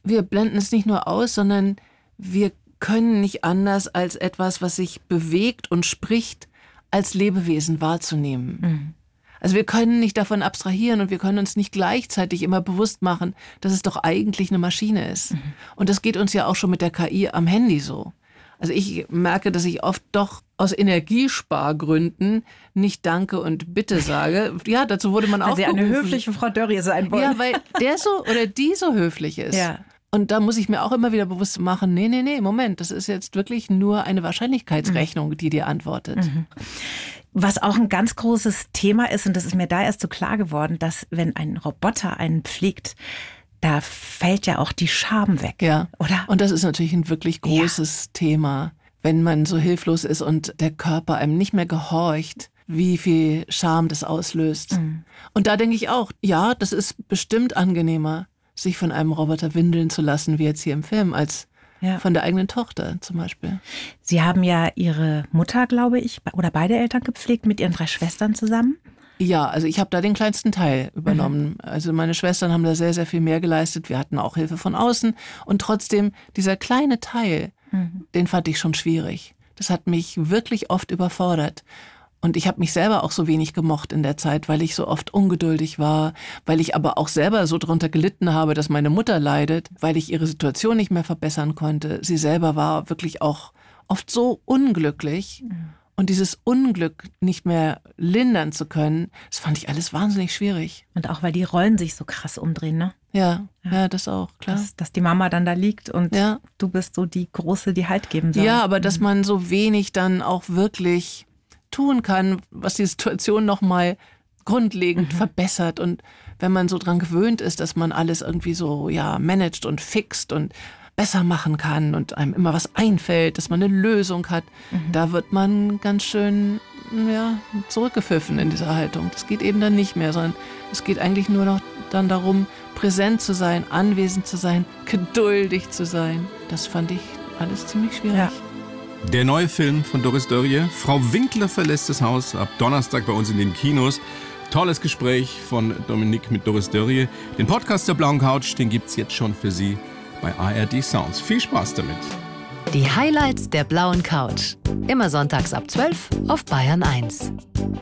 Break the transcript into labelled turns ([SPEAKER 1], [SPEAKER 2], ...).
[SPEAKER 1] wir blenden es nicht nur aus, sondern wir können nicht anders, als etwas, was sich bewegt und spricht, als Lebewesen wahrzunehmen. Mhm. Also wir können nicht davon abstrahieren und wir können uns nicht gleichzeitig immer bewusst machen, dass es doch eigentlich eine Maschine ist. Mhm. Und das geht uns ja auch schon mit der KI am Handy so. Also ich merke, dass ich oft doch aus Energiespargründen nicht Danke und Bitte sage. Ja, dazu wurde man auch
[SPEAKER 2] gerufen. Weil Sie eine höfliche Frau Dörrie sein wollen.
[SPEAKER 1] Ja, weil der so oder die so höflich ist.
[SPEAKER 2] Ja.
[SPEAKER 1] Und da muss ich mir auch immer wieder bewusst machen, nee, Moment, das ist jetzt wirklich nur eine Wahrscheinlichkeitsrechnung, die dir antwortet. Mhm.
[SPEAKER 2] Was auch ein ganz großes Thema ist, und das ist mir da erst so klar geworden, dass wenn ein Roboter einen pflegt, da fällt ja auch die Scham weg,
[SPEAKER 1] ja.
[SPEAKER 2] Oder?
[SPEAKER 1] Und das ist natürlich ein wirklich großes Thema, wenn man so hilflos ist und der Körper einem nicht mehr gehorcht, wie viel Scham das auslöst. Mhm. Und da denke ich auch, ja, das ist bestimmt angenehmer, sich von einem Roboter windeln zu lassen, wie jetzt hier im Film, als von der eigenen Tochter zum Beispiel.
[SPEAKER 2] Sie haben ja Ihre Mutter, glaube ich, oder beide Eltern gepflegt mit Ihren 3 Schwestern zusammen?
[SPEAKER 1] Ja, also ich habe da den kleinsten Teil übernommen. Mhm. Also meine Schwestern haben da sehr, sehr viel mehr geleistet. Wir hatten auch Hilfe von außen. Und trotzdem, dieser kleine Teil, den fand ich schon schwierig. Das hat mich wirklich oft überfordert. Und ich habe mich selber auch so wenig gemocht in der Zeit, weil ich so oft ungeduldig war, weil ich aber auch selber so drunter gelitten habe, dass meine Mutter leidet, weil ich ihre Situation nicht mehr verbessern konnte. Sie selber war wirklich auch oft so unglücklich. Und dieses Unglück nicht mehr lindern zu können, das fand ich alles wahnsinnig schwierig.
[SPEAKER 2] Und auch, weil die Rollen sich so krass umdrehen, ne?
[SPEAKER 1] Ja, das auch, klar.
[SPEAKER 2] Dass die Mama dann da liegt und du bist so die Große, die Halt geben soll.
[SPEAKER 1] Ja, aber dass man so wenig dann auch wirklich tun kann, was die Situation nochmal grundlegend verbessert. Und wenn man so dran gewöhnt ist, dass man alles irgendwie so managt und fixt und besser machen kann und einem immer was einfällt, dass man eine Lösung hat, da wird man ganz schön zurückgepfiffen in dieser Haltung. Das geht eben dann nicht mehr, sondern es geht eigentlich nur noch dann darum, präsent zu sein, anwesend zu sein, geduldig zu sein. Das fand ich alles ziemlich schwierig. Ja.
[SPEAKER 3] Der neue Film von Doris Dörrie, Frau Winkler verlässt das Haus, ab Donnerstag bei uns in den Kinos. Tolles Gespräch von Dominique mit Doris Dörrie. Den Podcast der Blauen Couch, den gibt's jetzt schon für Sie bei ARD Sounds. Viel Spaß damit.
[SPEAKER 4] Die Highlights der Blauen Couch. Immer sonntags ab 12 auf Bayern 1.